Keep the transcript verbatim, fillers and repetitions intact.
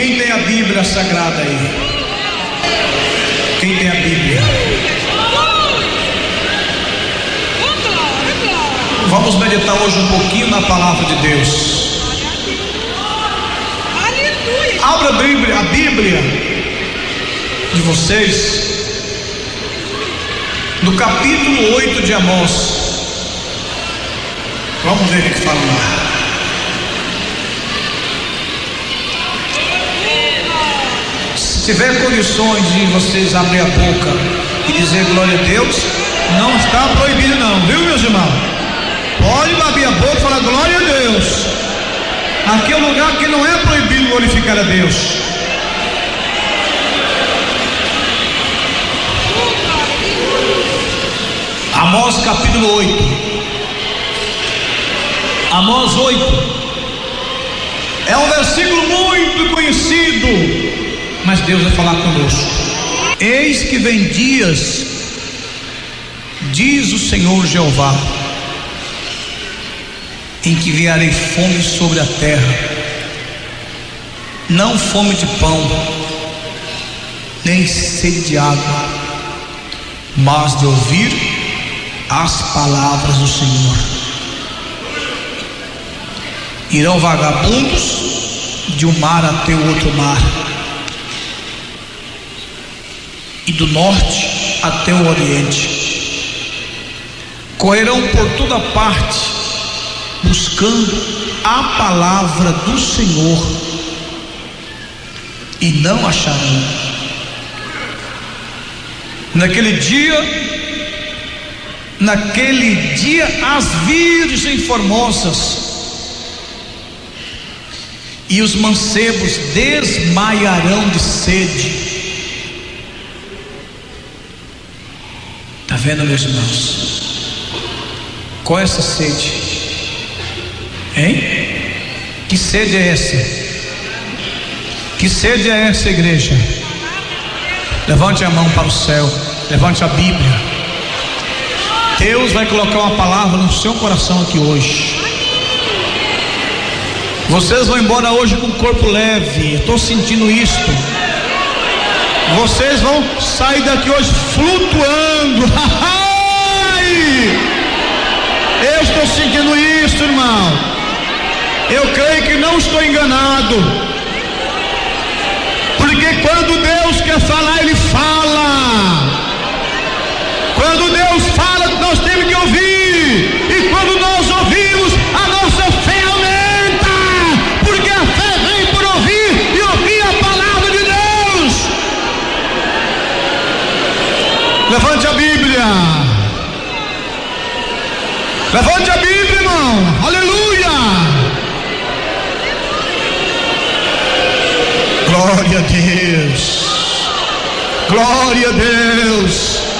Quem tem a Bíblia Sagrada aí? Quem tem a Bíblia? Vamos meditar hoje um pouquinho na palavra de Deus. Abra a Bíblia, a Bíblia de vocês no capítulo oito de Amós. Vamos ver o que fala lá. Se tiver condições de vocês abrir a boca e dizer glória a Deus, não está proibido não, viu, meus irmãos? Pode abrir a boca e falar glória a Deus. Aqui é um lugar que não é proibido glorificar a Deus. Amós capítulo oito. Amós oito. É um versículo muito conhecido, mas Deus vai falar conosco. Eis que vem dias, diz o Senhor Jeová, em que enviarei fome sobre a terra, não fome de pão, nem sede de água, mas de ouvir as palavras do Senhor. Irão vagabundos de um mar até o outro mar, e do norte até o oriente, correrão por toda parte, buscando a palavra do Senhor, e não acharão. Naquele dia, naquele dia as virgens formosas e os mancebos desmaiarão de sede. Está vendo, meus irmãos? Qual é essa sede? Hein? Que sede é essa? Que sede é essa, igreja? Levante a mão para o céu, levante a Bíblia. Deus vai colocar uma palavra no seu coração aqui hoje. Vocês vão embora hoje com o corpo leve. Eu estou sentindo isto. Vocês vão sair daqui hoje flutuando. Eu estou sentindo isso, irmão. Eu creio que não estou enganado, porque quando Deus quer falar, Ele fala. Quando Deus fala, nós temos que ouvir, e quando nós ouvimos, a nossa fé aumenta, porque a fé vem por ouvir e ouvir a palavra de Deus. Levante a Bíblia. Levante a Bíblia, irmão. Aleluia. Glória a Deus. Glória a Deus.